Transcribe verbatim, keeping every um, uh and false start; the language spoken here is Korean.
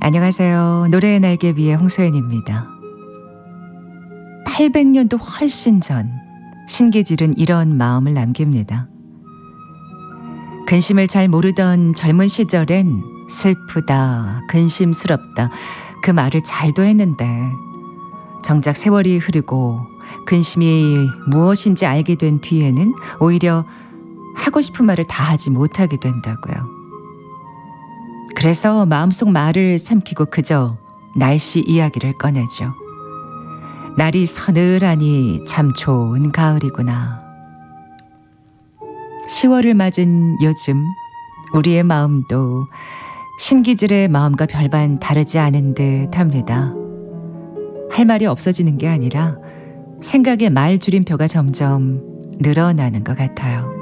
안녕하세요. 노래의 날개 위의 홍소연입니다. 팔백 년도 훨씬 전 신기질은 이런 마음을 남깁니다. 근심을 잘 모르던 젊은 시절엔 슬프다, 근심스럽다 그 말을 잘도 했는데 정작 세월이 흐르고 근심이 무엇인지 알게 된 뒤에는 오히려 하고 싶은 말을 다 하지 못하게 된다고요. 그래서 마음속 말을 삼키고 그저 날씨 이야기를 꺼내죠. 날이 서늘하니 참 좋은 가을이구나. 시월을 맞은 요즘 우리의 마음도 신기질의 마음과 별반 다르지 않은 듯 합니다. 할 말이 없어지는 게 아니라 생각의 말 줄임표가 점점 늘어나는 것 같아요.